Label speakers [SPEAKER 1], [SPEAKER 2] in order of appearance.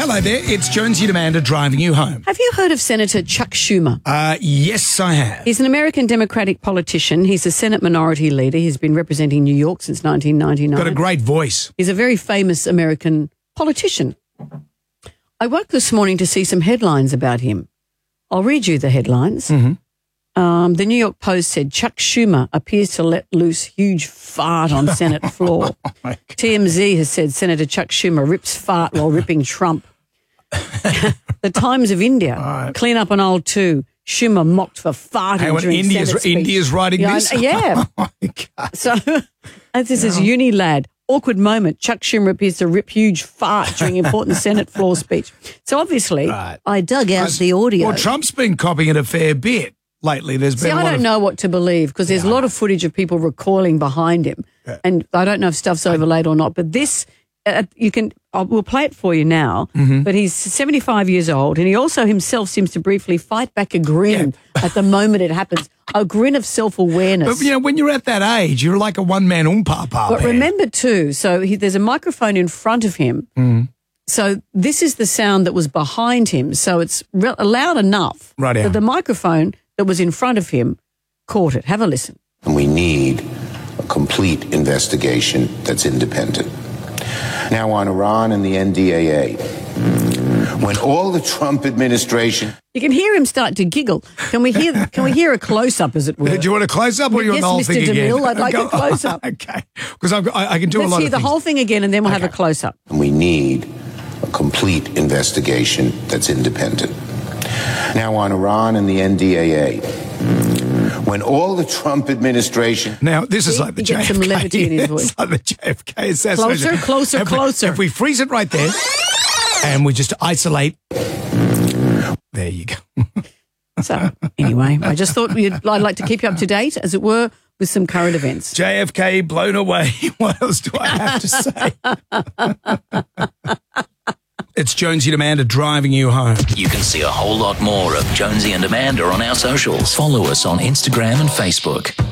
[SPEAKER 1] Hello there, it's Jonesy and Amanda driving you home.
[SPEAKER 2] Have you heard of Senator Chuck Schumer?
[SPEAKER 1] Yes, I have.
[SPEAKER 2] He's an American Democratic politician. He's a Senate Minority Leader. He's been representing New York since 1999.
[SPEAKER 1] Got a great voice.
[SPEAKER 2] He's a very famous American politician. I woke this morning to see some headlines about him. I'll read you the headlines.
[SPEAKER 1] Mm-hmm.
[SPEAKER 2] The New York Post said Chuck Schumer appears to let loose huge fart on Senate floor. TMZ has said Senator Chuck Schumer rips fart while ripping Trump. The Times of India, clean up an old two. Schumer mocked for farting during Senate speech.
[SPEAKER 1] India's writing this?
[SPEAKER 2] Yeah.
[SPEAKER 1] Oh my God.
[SPEAKER 2] So this is Uni Lad. Awkward moment. Chuck Schumer appears to rip huge fart during important Senate floor speech. So obviously, I dug out the audio.
[SPEAKER 1] Well, Trump's been copying it a fair bit lately. There's been
[SPEAKER 2] I don't know what to believe because there's a lot of footage of people recoiling behind him, and I don't know if stuff's overlaid or not. But this, we'll play it for you now.
[SPEAKER 1] Mm-hmm.
[SPEAKER 2] But he's 75 years old, and he also himself seems to briefly fight back a grin at the moment it happens. A grin of self-awareness.
[SPEAKER 1] But, when you're at that age, you're like a one-man umpapa.
[SPEAKER 2] But remember, too, so there's a microphone in front of him. Mm. So this is the sound that was behind him. So it's loud enough that the microphone that was in front of him caught it. Have a listen.
[SPEAKER 3] And we need a complete investigation that's independent. Now on Iran and the NDAA. When all the Trump administration...
[SPEAKER 2] You can hear him start to giggle. Can we hear a close-up, as it were?
[SPEAKER 1] Do you want a close-up or you want the whole thing
[SPEAKER 2] Mr.
[SPEAKER 1] again?
[SPEAKER 2] DeMille, I'd like a close-up.
[SPEAKER 1] Okay, because I can do a lot of things.
[SPEAKER 2] Let's hear the whole thing again and then we'll have a close-up.
[SPEAKER 3] And we need a complete investigation that's independent. Now on Iran and the NDAA. When all the Trump administration...
[SPEAKER 1] Now, this is like the JFK.
[SPEAKER 2] Some levity in his voice.
[SPEAKER 1] It's like the JFK assassination.
[SPEAKER 2] Closer, closer.
[SPEAKER 1] If we freeze it right there and we just isolate... There you go.
[SPEAKER 2] So, anyway, I just thought I'd like to keep you up to date, as it were, with some current events.
[SPEAKER 1] JFK blown away. What else do I have to say? It's Jonesy and Amanda driving you home.
[SPEAKER 4] You can see a whole lot more of Jonesy and Amanda on our socials. Follow us on Instagram and Facebook.